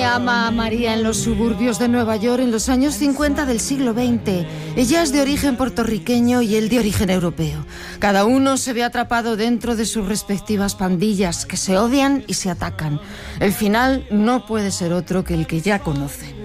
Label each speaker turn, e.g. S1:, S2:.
S1: ama a María en los suburbios de Nueva York en los años 50 del siglo XX. Ella es de origen puertorriqueño y él de origen europeo. Cada uno se ve atrapado dentro de sus respectivas pandillas, que se odian y se atacan. El final no puede ser otro que el que ya conocen.